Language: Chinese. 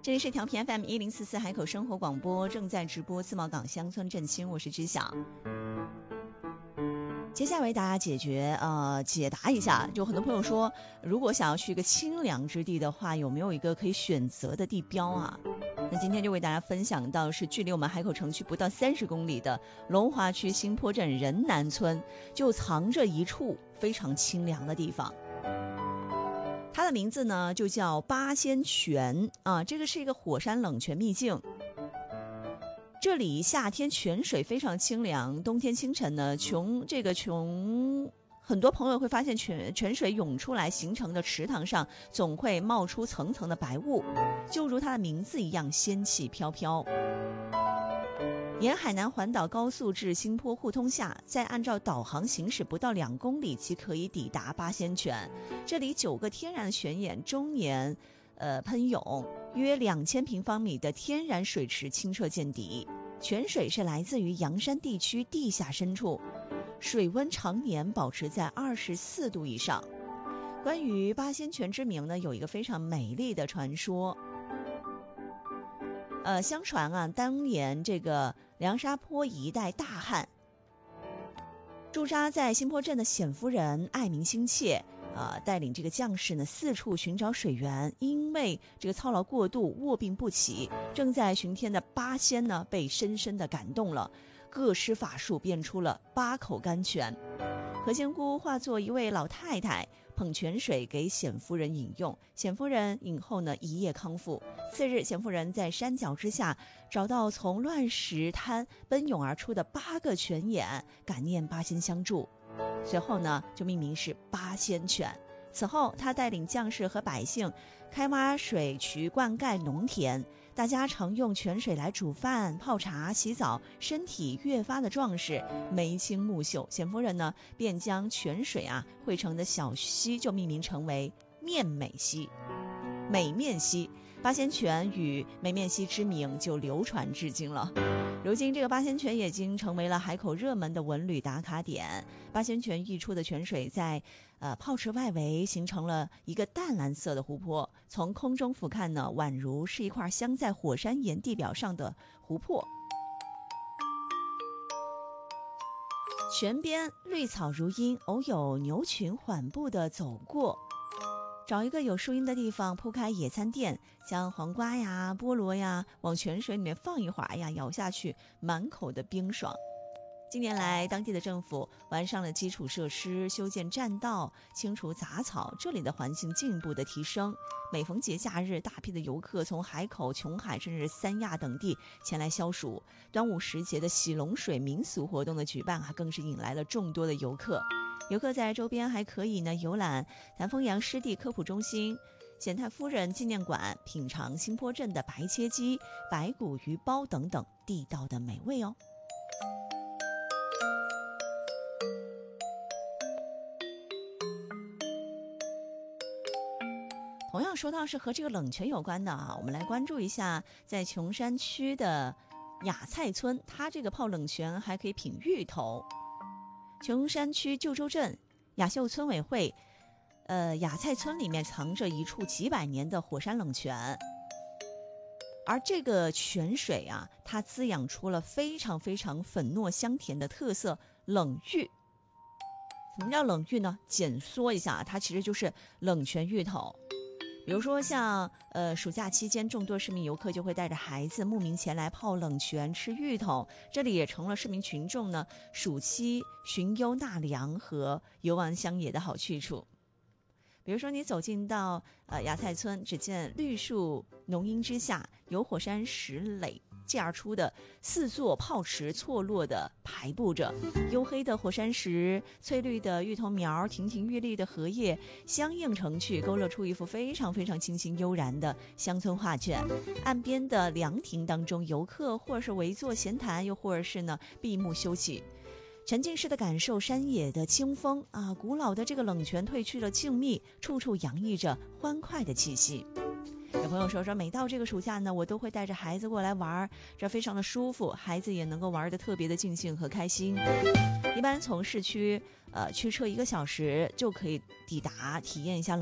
这里是调频 FM1044海口生活广播，正在直播自贸港乡村振兴，我是知晓。接下来为大家解答一下，就很多朋友说，如果想要去一个清凉之地的话，有没有一个可以选择的地标啊？那今天就为大家分享到是距离我们海口城区不到30公里的龙华区新坡镇仁南村，就藏着一处非常清凉的地方。它的名字呢就叫八仙泉啊，这个是一个火山冷泉秘境。这里夏天泉水非常清凉，冬天清晨呢，很多朋友会发现泉水涌出来形成的池塘上总会冒出层层的白雾，就如它的名字一样，仙气飘飘。沿海南环岛高速至新坡互通下，再按照导航行驶不到2公里即可以抵达八仙泉。这里9个天然的泉眼终年喷涌，约2000平方米的天然水池清澈见底。泉水是来自于阳山地区地下深处，水温常年保持在24度以上。关于八仙泉之名呢，有一个非常美丽的传说。相传啊，当年这个凉沙坡一带大旱，驻扎在新坡镇的显夫人爱民心切，带领这个将士呢四处寻找水源，因为这个操劳过度，卧病不起。正在巡天的八仙呢，被深深的感动了，各施法术变出了8口甘泉。何仙姑化作一位老太太，捧泉水给显夫人饮用。显夫人饮后呢，一夜康复。次日，显夫人在山脚之下找到从乱石滩奔涌而出的8个泉眼，感念八仙相助，随后呢，就命名是八仙泉。此后，他带领将士和百姓开挖水渠灌溉农田，大家常用泉水来煮饭、泡茶、洗澡，身体越发的壮实，眉清目秀。显夫人呢，便将泉水汇成的小溪就命名成为面美溪。美面溪，八仙泉与美面溪之名就流传至今了。如今这个八仙泉已经成为了海口热门的文旅打卡点。八仙泉溢出的泉水在泡池外围形成了一个淡蓝色的湖泊，从空中俯瞰呢，宛如是一块镶在火山岩地表上的湖泊。泉边绿草如茵，偶有牛群缓步地走过。找一个有树荫的地方铺开野餐垫，将黄瓜呀、菠萝呀往泉水里面放一会儿，咬下去满口的冰爽。近年来，当地的政府完善了基础设施，修建栈道，清除杂草，这里的环境进一步的提升。每逢节假日，大批的游客从海口、琼海甚至三亚等地前来消暑。端午时节的洗龙水民俗活动的举办更是引来了众多的游客。游客在周边还可以呢游览谭峰阳湿地科普中心、显太夫人纪念馆，品尝新坡镇的白切鸡、白骨鱼包等等地道的美味哦。同样说到是和这个冷泉有关的我们来关注一下在琼山区的雅菜村，它这个泡冷泉还可以品芋头。琼山区旧州镇雅秀村委会雅菜村里面藏着一处几百年的火山冷泉，而这个泉水它滋养出了非常非常粉糯香甜的特色冷芋。什么叫冷芋呢？简缩一下，它其实就是冷泉芋头。比如说像暑假期间，众多市民游客就会带着孩子慕名前来泡冷泉、吃芋头，这里也成了市民群众呢暑期寻幽纳凉和游玩乡野的好去处。比如说你走进到雅菜村，只见绿树浓荫之下，由火山石垒建而出的4座泡池错落的排布着，黝黑的火山石、翠绿的芋头苗、亭亭玉立的荷叶相映成趣，勾勒出一幅非常非常清新悠然的乡村画卷。岸边的凉亭当中，游客或者是围坐闲谈，又或者是呢闭目休息，沉浸式的感受山野的清风古老的这个冷泉褪去了静谧，处处洋溢着欢快的气息。有朋友说每到这个暑假呢，我都会带着孩子过来玩，这非常的舒服，孩子也能够玩得特别的尽兴和开心。一般从市区驱车1个小时就可以抵达，体验一下